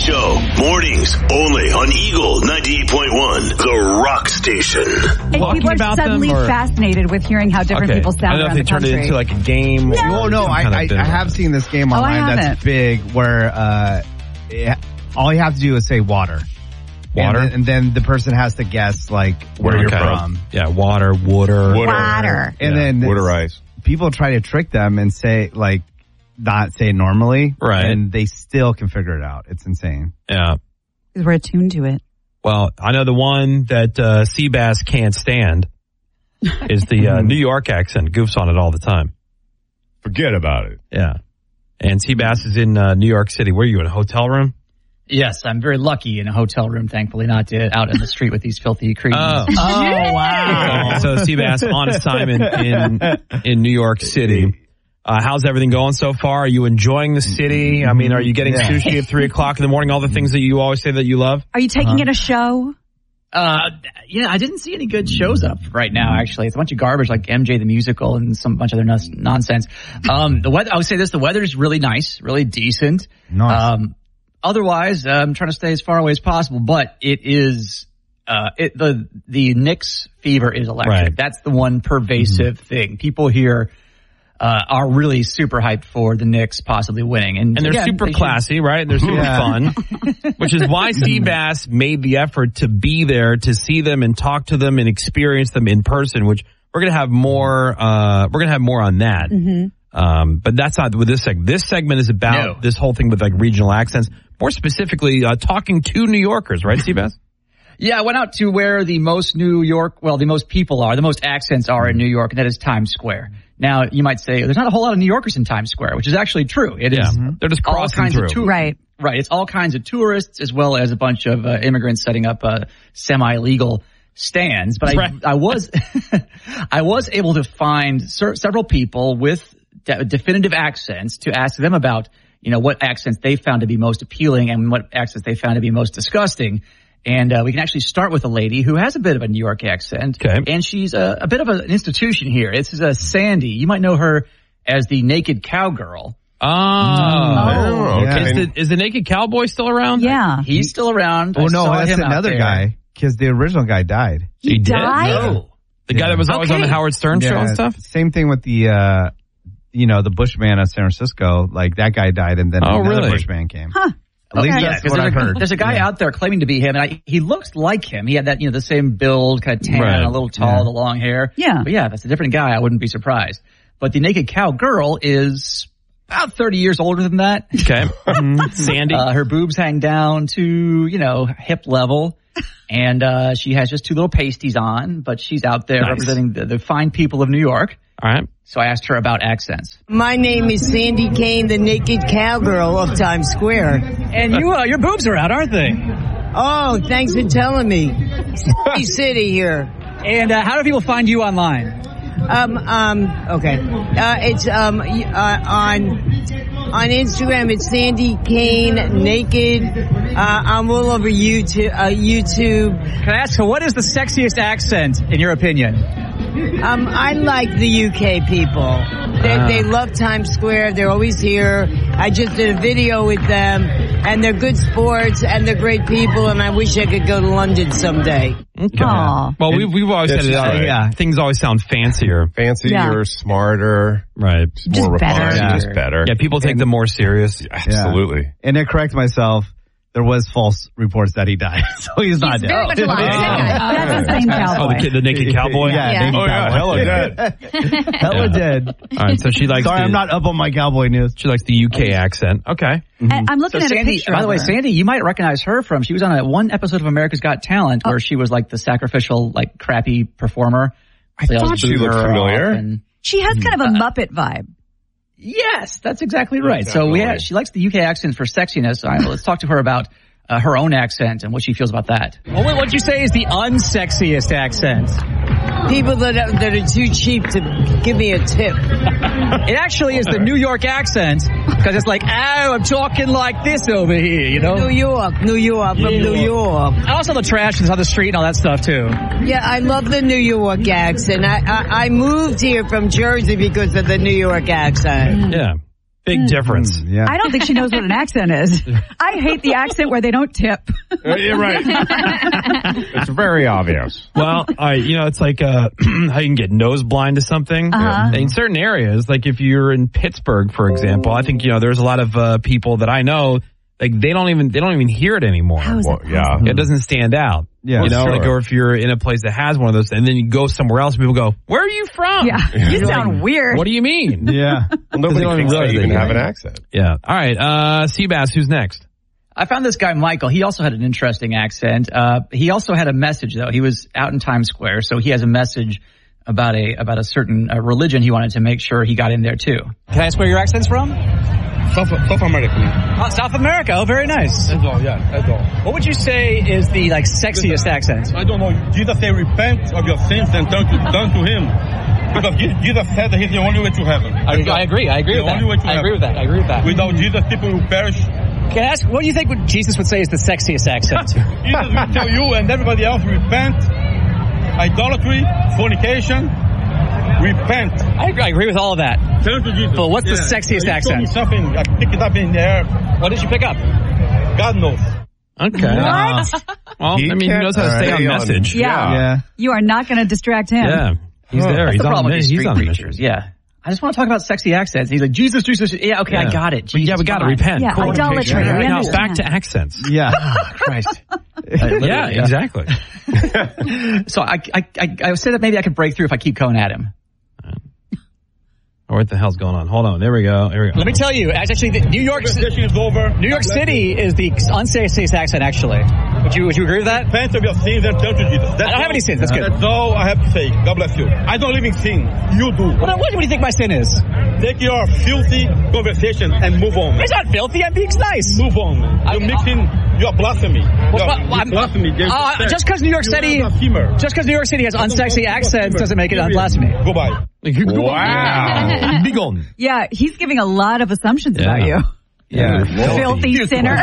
Show. Mornings only on Eagle 98.1, the rock station. And people are suddenly fascinated with hearing how different people sound around the country. I don't know if they turned it into like a game. No, I have seen this game online that's big where all you have to do is say water. Water? And then the person has to guess like where you're from. Yeah, water. And then water ice. People try to trick them and say like not say it normally. Right. And they still can figure it out. It's insane. Yeah. Because we're attuned to it. Well, I know the one that Seabass can't stand is the New York accent. Goofs on it all the time. Forget about it. Yeah. And Seabass is in New York City. Where are you, in a hotel room? Yes, I'm very lucky in a hotel room, thankfully, not out in the street with these filthy creatures. Oh, wow. So Seabass on assignment in New York City. How's everything going so far? Are you enjoying the city? I mean, are you getting sushi at 3 o'clock in the morning? All the things that you always say that you love? Are you taking it a show? Yeah, I didn't see any good shows up right now, actually. It's a bunch of garbage like MJ the Musical and some bunch of other nonsense. The weather, I would say this, the weather is really nice, really decent. Nice. Otherwise, I'm trying to stay as far away as possible, but it is, the Knicks fever is electric. Right. That's the one pervasive thing. People here, are really super hyped for the Knicks possibly winning. And they're super classy, right? They're super fun, which is why Seabass made the effort to be there to see them and talk to them and experience them in person, which we're going to have more, on that. Mm-hmm. But that's not with this segment. This segment is about this whole thing with like regional accents, more specifically, talking to New Yorkers, right, Seabass? Yeah, I went out to where the most people are, the most accents are in New York, and that is Times Square. Now, you might say, there's not a whole lot of New Yorkers in Times Square, which is actually true. It is. They're just crossing through. Right. Right. It's all kinds of tourists as well as a bunch of immigrants setting up semi-legal stands. But I was I was able to find several people with definitive accents to ask them about, what accents they found to be most appealing and what accents they found to be most disgusting. And we can actually start with a lady who has a bit of a New York accent. Okay. And she's a bit of an institution here. This is Sandy. You might know her as the Naked Cowgirl. Oh. Okay. Is the Naked Cowboy still around? Yeah. He's still around. Oh, no, I saw that's him another out there. guy, because the original guy died. He did? died? No. The guy that was always on the Howard Stern show and stuff? Same thing with the, the Bushman of San Francisco. Like, that guy died, and then another Bushman came. Huh. At least that's what I've heard. There's a guy out there claiming to be him, and he looks like him. He had that, the same build, kind of tan, a little tall, the long hair. Yeah. But yeah, if it's a different guy, I wouldn't be surprised. But the Naked Cowgirl is about 30 years older than that. Okay. Sandy. Her boobs hang down to, hip level. And she has just 2 little pasties on, but she's out there representing the fine people of New York. All right. So I asked her about accents. My name is Sandy Kane, the Naked Cowgirl of Times Square. And your boobs are out, aren't they? Oh, thanks for telling me. City here. And how do people find you online? Okay. It's on Instagram. It's Sandy Kane Naked. I'm all over YouTube. Can I ask, what is the sexiest accent in your opinion? I like the UK people. They love Times Square. They're always here. I just did a video with them, and they're good sports, and they're great people, and I wish I could go to London someday. Okay. Aww. Well, we've always said it. Right. Things always sound fancier. Fancier, smarter. Right. More refined. better. Just better. Yeah, people take them more serious. Absolutely. And to correct myself, there was false reports that he died, so he's not dead. Very much alive. That's the same cowboy. The Naked Cowboy? Naked cowboy. Hella dead. Hella dead. All right, so she likes Sorry, I'm not up on my cowboy news. She likes the UK accent. Okay. And I'm looking at a Sandy, picture by the way, of her. Sandy, you might recognize her from, she was on one episode of America's Got Talent where she was like the sacrificial, like crappy performer. I thought she looked familiar. She has kind of a Muppet vibe. Yes, that's exactly right. So she likes the UK accent for sexiness. All right, let's talk to her about her own accent and what she feels about that. Well, what would you say is the unsexiest accent? People that are too cheap to give me a tip. It actually is the New York accent, because it's like, I'm talking like this over here, New York, from New York. Also the trash is on the street and all that stuff, too. Yeah, I love the New York accent. I moved here from Jersey because of the New York accent. Yeah. Big difference. Yeah. I don't think she knows what an accent is. I hate the accent where they don't tip. You're right. It's very obvious. Well, it's like how you can get nose blind to something. In certain areas, like if you're in Pittsburgh, for example, I think there's a lot of people that I know, like they don't even hear it anymore. How is it it doesn't stand out. Yeah, like, or if you're in a place that has one of those, and then you go somewhere else, people go, "Where are you from?" Yeah, you sound weird. What do you mean? Yeah, well, nobody thinks they even have an accent. Yeah. All right, Seabass, who's next? I found this guy, Michael. He also had an interesting accent. He also had a message, though. He was out in Times Square, so he has a message about a certain religion he wanted to make sure he got in there, too. Can I ask where your accent's from? South America. South America. Oh, very nice. That's all, yeah. That's all. What would you say is the sexiest accent? I don't know. Jesus said, repent of your sins and turn to Him. Because Jesus said that He's the only way to heaven. I agree. I agree with that. I agree with that. Without Jesus, people will perish. Can I ask, what do you think Jesus would say is the sexiest accent? Jesus will tell you and everybody else, repent, idolatry, fornication, repent. I agree with all of that. Turn to Jesus. But what's the sexiest accent? Me something, I pick it up in the air. What did you pick up? God knows. Okay. What? Well, he knows how to stay on message. Yeah. You are not going to distract him. Yeah. He's there. That's He's the problem with these street on preachers. Yeah. I just want to talk about sexy accents. He's like, Jesus. Yeah, okay, I got it. Jesus, we got to repent. Yeah, cool. idolatry. Now back to accents. Yeah. Christ. Yeah, exactly. So I said that maybe I could break through if I keep going at him. Oh, what the hell's going on? Hold on. There we go. Let me tell you, actually, New York City is the unsexiest accent, actually. Would you agree with that? Repent of your sins and turn to Jesus. I don't have any sins. That's good. That's all I have to say. God bless you. I don't live in sin. You do. What do you think my sin is? Take your filthy conversation and move on. It's not filthy. I'm being nice. Move on. You're mixing. You're blasphemy. Blasphemy. Just because New York City has unsexy accents doesn't make it blasphemy. Goodbye. Wow. Be gone. Yeah, he's giving a lot of assumptions about you. Yeah. Filthy sinner.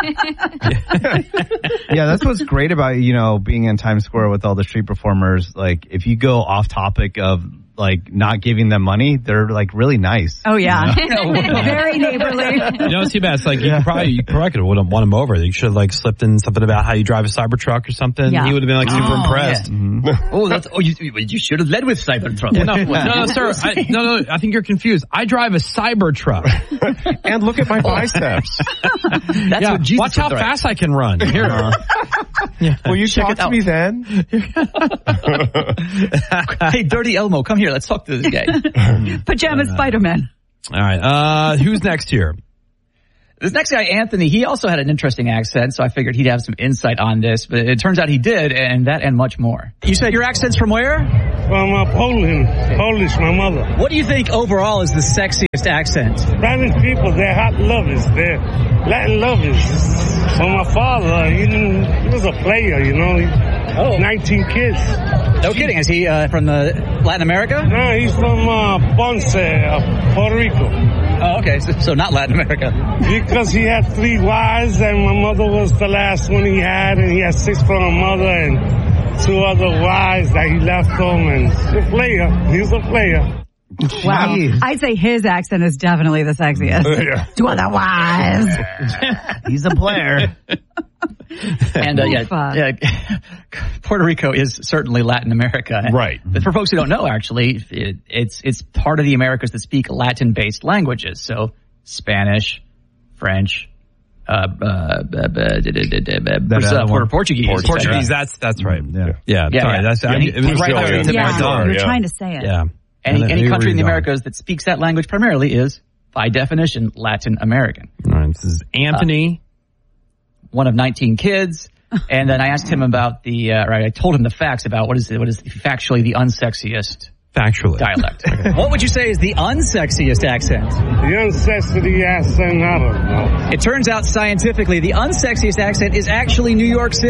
Yeah, that's what's great about, being in Times Square with all the street performers. Like, if you go off topic of, like, not giving them money, they're, like, really nice. Oh, yeah. Very neighborly. Seabass, like, you probably could have won him over. You should have, like, slipped in something about how you drive a Cybertruck or something. Yeah. He would have been, like, super impressed. Yeah. You should have led with Cybertruck. No, sir. I think you're confused. I drive a Cybertruck. And look at my biceps. That's what Jesus Watch how fast I can run. Here. Will you talk to me then? Hey, Dirty Elmo, come here. Let's talk to this guy. Pajama Spider-Man. All right. Who's next here? This next guy, Anthony, he also had an interesting accent, so I figured he'd have some insight on this. But it turns out he did, and much more. You said your accent's from where? From Poland. Polish, my mother. What do you think overall is the sexiest accent? Spanish people, they're hot lovers. They're Latin lovers. So my father, he was a player, 19 kids. No kidding. Is he from Latin America? No, he's from Ponce, Puerto Rico. Oh, okay. So not Latin America. Because he had 3 wives, and my mother was the last one he had, and he had 6 from my mother and 2 other wives that he left him, and he's a player. He's a player. Wow. I'd say his accent is definitely the sexiest. 2 other wives. He's a player. And Puerto Rico is certainly Latin America, right? But for folks who don't know, actually, it's part of the Americas that speak Latin-based languages, so Spanish, French, Portuguese. Portuguese. That's right. Yeah. Sorry. That's it was right there. You're trying to say it. Yeah. Any country in the Americas that speaks that language primarily is, by definition, Latin American. All right, this is Anthony. One of 19 kids. And then I asked him about I told him the facts about what is factually the unsexiest dialect. What would you say is the unsexiest accent? The unsexiest accent, I don't know. It turns out scientifically the unsexiest accent is actually New York City.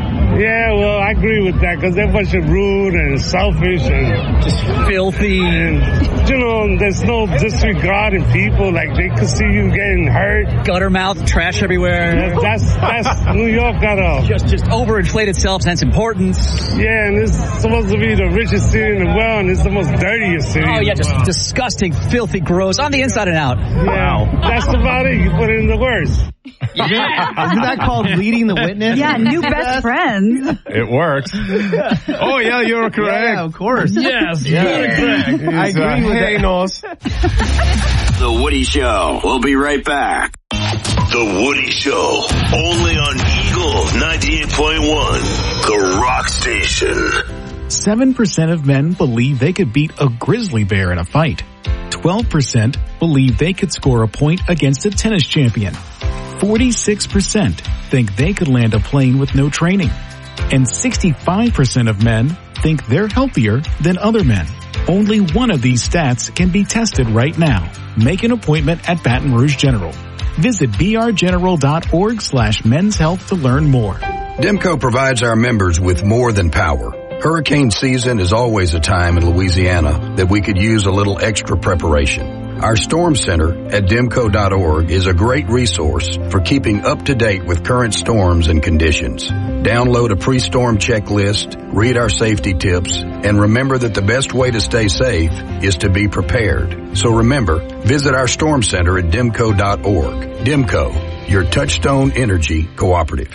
Yeah, well, I agree with that because they're a bunch of rude and selfish and just filthy. And, there's no disregard in people. Like, they could see you getting hurt. Gutter mouth, trash everywhere. That's New York got a... Just overinflated self-sense importance. Yeah, and it's supposed to be the richest city in the world, and it's the most dirtiest city. Oh, yeah, just disgusting, filthy, gross, on the inside and out. Yeah, that's about it. You put it in the words. Yeah. Isn't that called leading the witness? Yeah, new best friends. It works. Oh, yeah, you're correct. Yeah, of course. Yes, you're correct. I agree with that. The Woody Show. We'll be right back. The Woody Show. Only on Eagle 98.1. The Rock Station. 7% of men believe they could beat a grizzly bear in a fight. 12% believe they could score a point against a tennis champion. 46% think they could land a plane with no training. And 65% of men think they're healthier than other men. Only one of these stats can be tested right now. Make an appointment at Baton Rouge General. Visit brgeneral.org/men's health to learn more. Demco provides our members with more than power. Hurricane season is always a time in Louisiana that we could use a little extra preparation. Our Storm Center at demco.org is a great resource for keeping up to date with current storms and conditions. Download a pre-storm checklist, read our safety tips, and remember that the best way to stay safe is to be prepared. So remember, visit our Storm Center at demco.org. Demco, your Touchstone Energy Cooperative.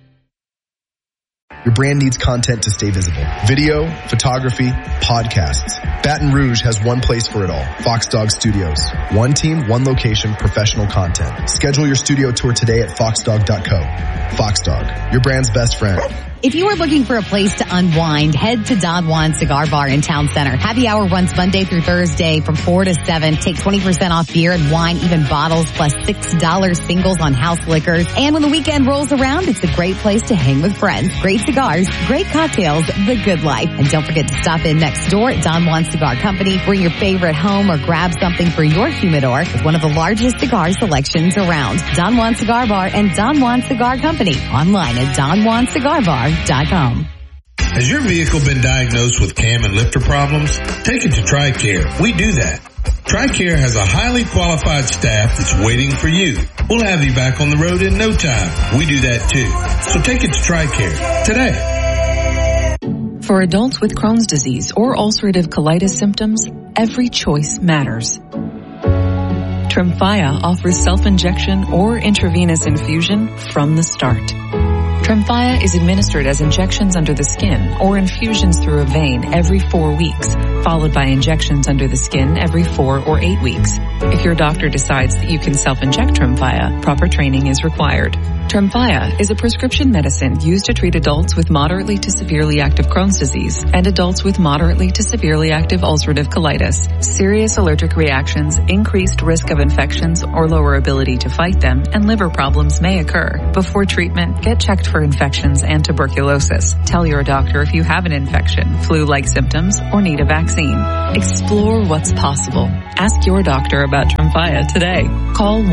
Your brand needs content to stay visible. Video, photography, podcasts. Baton Rouge has one place for it all. Fox Dog Studios. One team, one location, professional content. Schedule your studio tour today at foxdog.co. Fox Dog, your brand's best friend. If you are looking for a place to unwind, head to Don Juan Cigar Bar in Town Center. Happy hour runs Monday through Thursday from 4 to 7. Take 20% off beer and wine, even bottles, plus $6 singles on house liquors. And when the weekend rolls around, it's a great place to hang with friends. Great cigars, great cocktails, the good life. And don't forget to stop in next door at Don Juan Cigar Company. Bring your favorite home or grab something for your humidor with one of the largest cigar selections around. Don Juan Cigar Bar and Don Juan Cigar Company. Online at DonJuanCigarBar.com. Has your vehicle been diagnosed with cam and lifter problems? Take it to TRICARE. We do that. TRICARE has a highly qualified staff that's waiting for you. We'll have you back on the road in no time. We do that too. So take it to TRICARE today. For adults with Crohn's disease or ulcerative colitis symptoms, every choice matters. Tremfya offers self-injection or intravenous infusion from the start. Tremfya is administered as injections under the skin or infusions through a vein every 4 weeks, followed by injections under the skin every 4 or 8 weeks. If your doctor decides that you can self-inject Tremfya, proper training is required. Tremfya is a prescription medicine used to treat adults with moderately to severely active Crohn's disease and adults with moderately to severely active ulcerative colitis. Serious allergic reactions, increased risk of infections or lower ability to fight them, and liver problems may occur. Before treatment, get checked for infections and tuberculosis. Tell your doctor if you have an infection, flu-like symptoms, or need a vaccine. Explore what's possible. Ask your doctor about Tremfya today. Call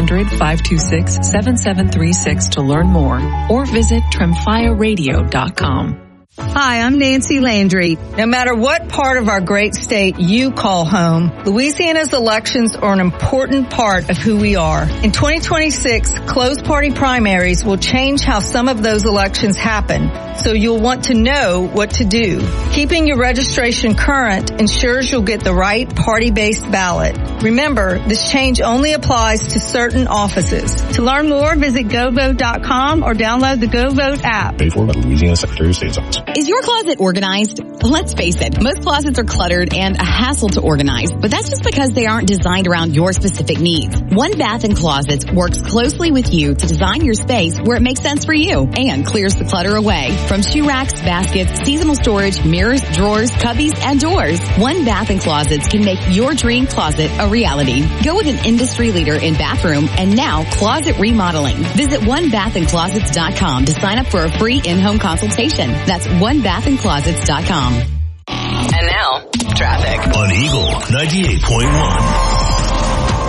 1-800-526-7736 to learn more or visit TremfyaRadio.com. Hi, I'm Nancy Landry. No matter what part of our great state you call home, Louisiana's elections are an important part of who we are. In 2026, closed party primaries will change how some of those elections happen, so you'll want to know what to do. Keeping your registration current ensures you'll get the right party-based ballot. Remember, this change only applies to certain offices. To learn more, visit GoVote.com or download the GoVote app. Paid for by the Louisiana Secretary of State's office. Is your closet organized? Let's face it, most closets are cluttered and a hassle to organize, but that's just because they aren't designed around your specific needs. One Bath & Closets works closely with you to design your space where it makes sense for you and clears the clutter away. From shoe racks, baskets, seasonal storage, mirrors, drawers, cubbies, and doors, One Bath & Closets can make your dream closet a reality. Go with an industry leader in bathroom and now closet remodeling. Visit OneBathAndClosets.com to sign up for a free in-home consultation. That's OneBathAndClosets.com. And now, traffic. On Eagle 98.1.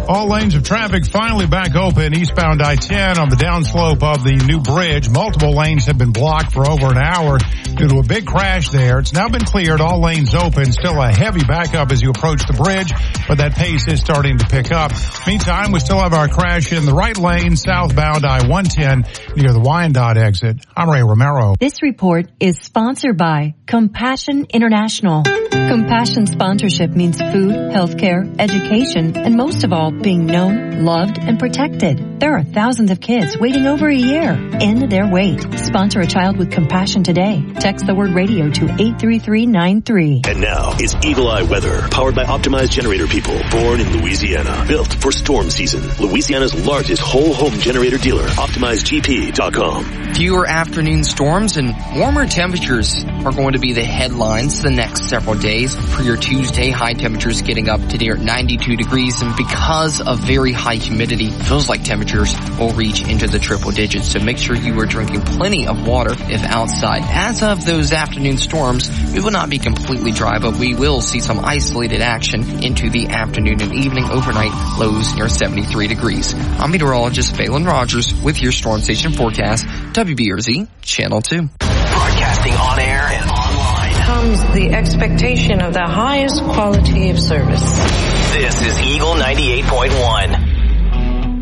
All lanes of traffic finally back open eastbound I-10 on the downslope of the new bridge. Multiple lanes have been blocked for over an hour due to a big crash there. It's now been cleared. All lanes open. Still a heavy backup as you approach the bridge, but that pace is starting to pick up. Meantime, we still have our crash in the right lane southbound I-110 near the Wyandotte exit. I'm Ray Romero. This report is sponsored by Compassion International. Compassion sponsorship means food, healthcare, education, and most of all, being known, loved, and protected. There are thousands of kids waiting over a year. End their wait. Sponsor a child with compassion today. Text the word radio to 83393. And now it's Eagle Eye weather, powered by Optimized Generator People, born in Louisiana, built for storm season. Louisiana's largest whole home generator dealer, OptimizedGP.com. Fewer afternoon storms and warmer temperatures are going to be the headlines the next several days. For your Tuesday, high temperatures getting up to near 92 degrees, and because of very high humidity, feels like temperatures will reach into the triple digits. So make sure you are drinking plenty of water if outside. As of those afternoon storms, we will not be completely dry, but we will see some isolated action into the afternoon and evening. Overnight, lows near 73 degrees. I'm meteorologist Phelan Rogers with your Storm Station forecast, WBRZ Channel 2. Broadcasting on air and online comes the expectation of the highest quality of service. This is Eagle 98.1.